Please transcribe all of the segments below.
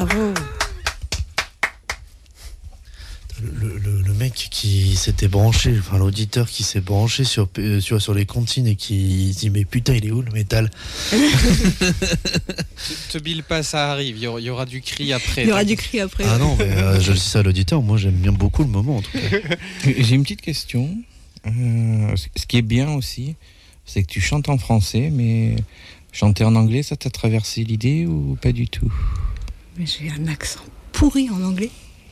Bravo. Le mec qui s'était branché, enfin l'auditeur qui s'est branché sur les comptines et qui dit mais putain il est où le métal. Te bille pas, ça arrive, il y aura du cri après. Il y aura du cri après. Ah non mais je dis ça à l'auditeur, moi j'aime bien beaucoup le moment en tout cas. J'ai une petite question. Ce qui est bien aussi, c'est que tu chantes en français, mais chanter en anglais, ça t'a traversé l'idée ou pas du tout? Mais j'ai un accent pourri en anglais.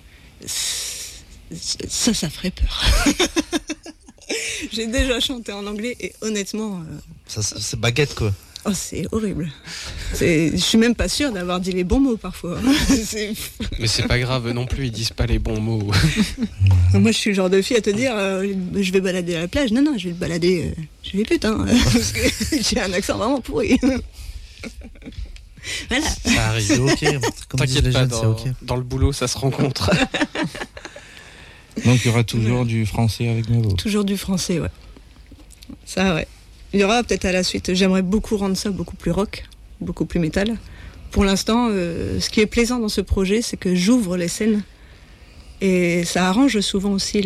Ça ferait peur. J'ai déjà chanté en anglais et honnêtement... Ça, c'est baguette quoi. Oh, c'est horrible. Je suis même pas sûre d'avoir dit les bons mots parfois. Mais c'est pas grave non plus, ils disent pas les bons mots. Moi je suis le genre de fille à te dire je vais balader à la plage. Non, je vais te balader chez les putes. Parce que j'ai un accent vraiment pourri. Voilà. Ça arrive. C'est ok. T'inquiète pas, c'est ok. dans le boulot ça se rencontre. Donc il y aura toujours du français avec Mavo. Toujours du français, ouais. Ça, ouais. Il y aura peut-être à la suite. J'aimerais beaucoup rendre ça beaucoup plus rock, beaucoup plus métal. Pour l'instant, ce qui est plaisant dans ce projet, c'est que j'ouvre les scènes. Et ça arrange souvent aussi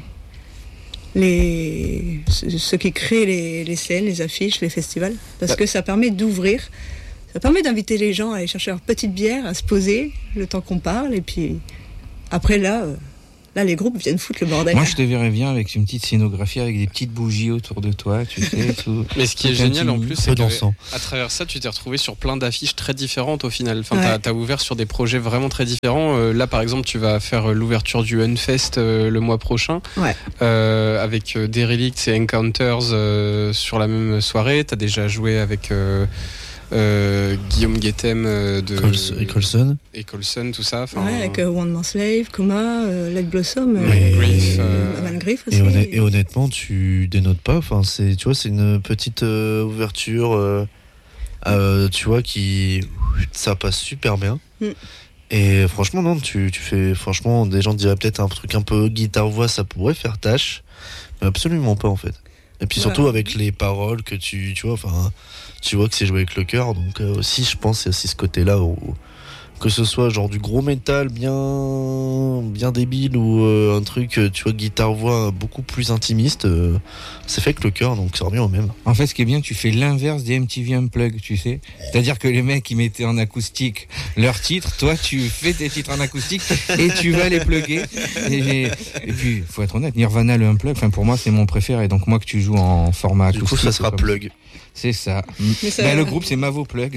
ceux qui créent les scènes, les affiches, les festivals. Parce que ça permet d'ouvrir. Ça permet d'inviter les gens à aller chercher leur petite bière, à se poser le temps qu'on parle. Et puis après, là, les groupes viennent foutre le bordel. Moi, je te verrais bien avec une petite scénographie, avec des petites bougies autour de toi, tu sais. Tout, mais ce qui est génial en plus, c'est que à travers ça, tu t'es retrouvé sur plein d'affiches très différentes au final. Enfin, t'as ouvert sur des projets vraiment très différents. Là, par exemple, tu vas faire l'ouverture du Unfest le mois prochain, avec Derelict et Encounters sur la même soirée. T'as déjà joué avec... Guillaume Guettem et Colson, tout ça. Avec One More Slave, Coma, Let Blossom, Van Griff aussi. Et honnêtement, tu dénotes pas. Enfin, c'est une petite ouverture, tu vois, ça passe super bien. Et franchement, non, tu fais. Franchement, des gens diraient peut-être un truc un peu guitare-voix, ça pourrait faire tâche, mais absolument pas en fait. Et puis surtout avec les paroles que tu vois, enfin, tu vois que c'est joué avec le cœur, donc aussi je pense c'est aussi ce côté-là où que ce soit genre du gros métal bien débile ou un truc tu vois guitare-voix beaucoup plus intimiste, c'est fait avec le cœur, donc ça revient au même. En fait, ce qui est bien, tu fais l'inverse des MTV Unplugged, tu sais. C'est-à-dire que les mecs ils mettaient en acoustique leurs titres, toi tu fais tes titres en acoustique et tu vas les plugger. Et puis faut être honnête, Nirvana le Unplugged, enfin pour moi c'est mon préféré. Donc moi que tu joues en format acoustique, du coup ça sera plug. C'est ça. Le groupe c'est Mavo Plug.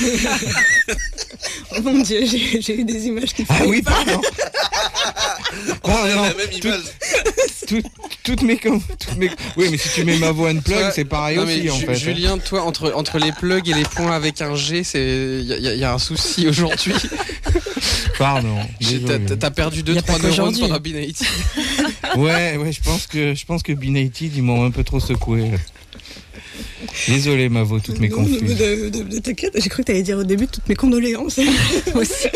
Oh mon Dieu, j'ai eu des images qui Ah oui, pardon. La même image. Toutes mes. Oui, mais si tu mets Mavo Unplug, c'est pareil aussi en fait. Julien, toi, entre les plugs et les points avec un G, il y a un souci aujourd'hui. Pardon. T'as perdu 2-3 neurones pendant B90. Ouais, je pense que B90 ils m'ont un peu trop secoué. Désolé Mavo, toutes mes confuses. T'inquiète, j'ai cru que t'allais dire au début toutes mes condoléances. Aussi.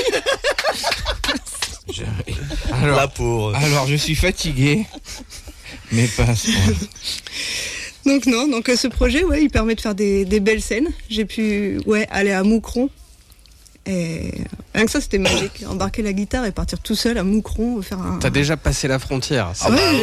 Alors je suis fatigué, mais pas à ce point. Donc ce projet, il permet de faire des belles scènes. J'ai pu aller à Moucron. Et rien que ça, c'était magique. Embarquer la guitare et partir tout seul à Moucron faire un... T'as déjà passé la frontière.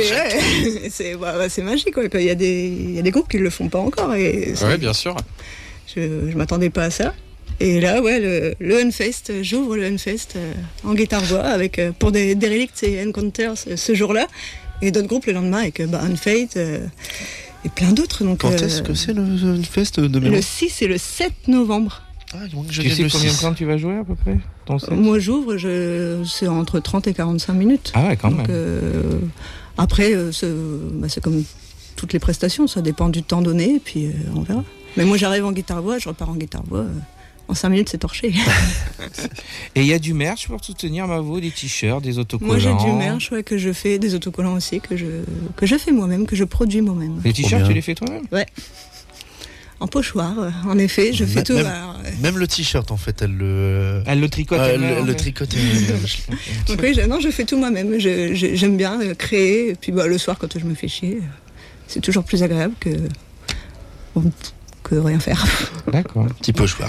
C'est magique. Il y a des groupes qui le font pas encore. Bien sûr. Je m'attendais pas à ça. Et là, le Unfest, j'ouvre le Unfest en guitare-voix avec pour des Derelict et Encounters ce jour-là, et d'autres groupes le lendemain avec Unfate et plein d'autres. Donc, quand est-ce que c'est le Unfest de mémoire ? Le 6 et le 7 novembre. Tu sais combien de temps tu vas jouer à peu près Moi j'ouvre, c'est entre 30 et 45 minutes. Ah ouais, quand même. Après, c'est comme toutes les prestations, ça dépend du temps donné, et puis on verra. Mais moi j'arrive en guitare-voix, je repars en guitare-voix. En 5 minutes, c'est torché. Et il y a du merch pour soutenir Mavo, des t-shirts, des autocollants. Moi, j'ai du merch que je fais, des autocollants aussi, que je fais moi-même, que je produis moi-même. Les t-shirts, tu les fais toi-même ? Ouais. En pochoir, en effet, je fais tout. Même le t-shirt, en fait, elle le tricote. Le tricote. Donc oui, je fais tout moi-même. J'aime bien créer. Et puis le soir, quand je me fais chier, c'est toujours plus agréable que rien faire. D'accord. Petit pochoir.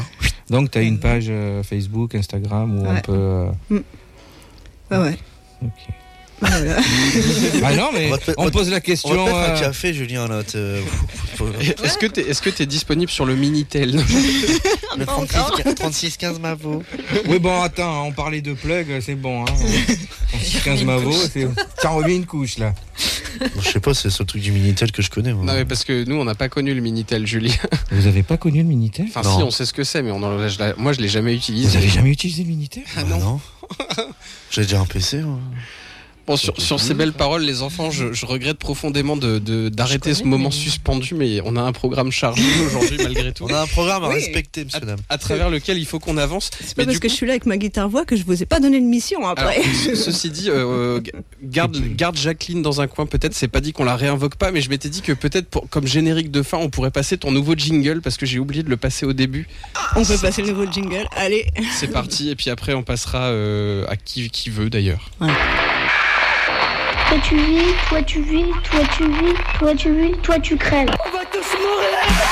Donc, tu as une page Facebook, Instagram où on peut... Ouais. Ok. Voilà. Ah non, mais on pose la question... On va te mettre un café, Julien, là. Est-ce que tu es disponible sur le Minitel? Le 3615 Mavo. Oui, bon, attends, on parlait de plug, c'est bon. 3615 Mavo, ça remet une couche, là. Bon, je sais pas, c'est le truc du Minitel que je connais. Moi. Non, mais parce que nous, on n'a pas connu le Minitel, Julie. Vous avez pas connu le Minitel? Enfin, si, on sait ce que c'est, mais moi, je l'ai jamais utilisé. Vous avez jamais utilisé le Minitel? Ah non. J'ai déjà un PC. Moi. Bon, sur ces belles paroles, les enfants, je regrette profondément d'arrêter ce moment suspendu, mais on a un programme chargé aujourd'hui malgré tout. On a un programme à respecter, monsieur dame. À travers lequel il faut qu'on avance. C'est pas parce que je suis là avec ma guitare-voix que je vous ai pas donné de mission après. Alors, ceci dit, garde Jacqueline dans un coin, peut-être, c'est pas dit qu'on la réinvoque pas, mais je m'étais dit que peut-être comme générique de fin, on pourrait passer ton nouveau jingle, parce que j'ai oublié de le passer au début. On peut passer le nouveau jingle, allez. C'est parti, et puis après on passera à qui veut d'ailleurs. Ouais. Toi tu vis, toi tu vis, toi tu vis, toi tu vis, toi tu crèves. On va tous mourir.